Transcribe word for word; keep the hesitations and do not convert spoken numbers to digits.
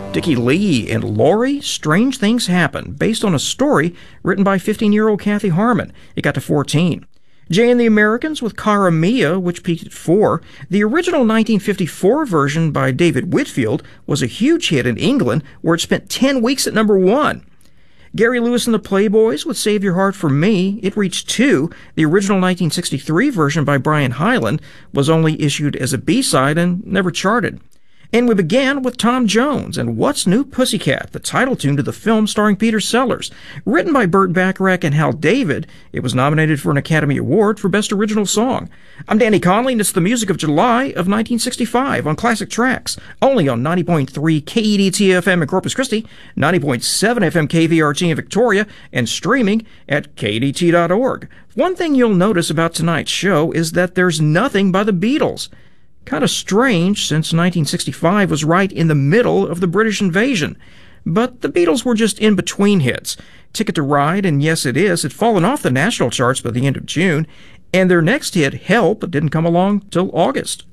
Dickie Lee and Laurie, Strange Things Happen, based on a story written by fifteen-year-old Kathy Harmon. It got to fourteen. Jay and the Americans with Cara Mia, which peaked at four. The original nineteen fifty-four version by David Whitfield was a huge hit in England, where it spent ten weeks at number one. Gary Lewis and the Playboys with Save Your Heart for Me. It reached two. The original nineteen sixty-three version by Brian Hyland was only issued as a B-side and never charted. And we began with Tom Jones and What's New Pussycat, the title tune to the film starring Peter Sellers. Written by Burt Bacharach and Hal David, it was nominated for an Academy Award for Best Original Song. I'm Danny Conley, and it's the music of July of nineteen sixty-five on Classic Tracks, only on ninety point three K E D T F M in Corpus Christi, ninety point seven F M K V R T in Victoria, and streaming at K E D T dot org. One thing you'll notice about tonight's show is that there's nothing by the Beatles. Kind of strange, since nineteen sixty-five was right in the middle of the British invasion. But the Beatles were just in-between hits. Ticket to Ride and Yes It Is had fallen off the national charts by the end of June, and their next hit, Help, didn't come along till August.